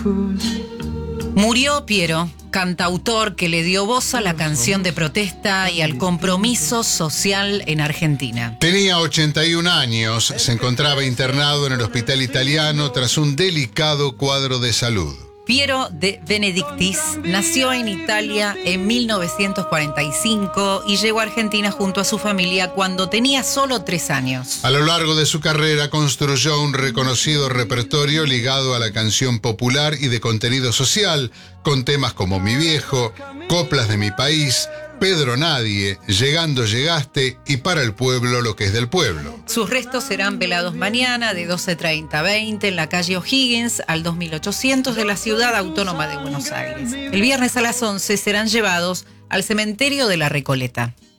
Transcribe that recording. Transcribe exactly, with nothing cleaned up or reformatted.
Murió Piero, cantautor que le dio voz a la canción de protesta y al compromiso social en Argentina. Tenía ochenta y un años, se encontraba internado en el hospital italiano tras un delicado cuadro de salud. Piero de Benedictis nació en Italia en mil novecientos cuarenta y cinco y llegó a Argentina junto a su familia cuando tenía solo tres años. A lo largo de su carrera construyó un reconocido repertorio ligado a la canción popular y de contenido social, con temas como Mi Viejo, Coplas de mi País, Pedro Nadie, Llegando Llegaste y Para el Pueblo lo que es del pueblo. Sus restos serán velados mañana de doce treinta a veinte en la calle O'Higgins al dos mil ochocientos de la Ciudad Autónoma de Buenos Aires. El viernes a las once serán llevados al cementerio de la Recoleta.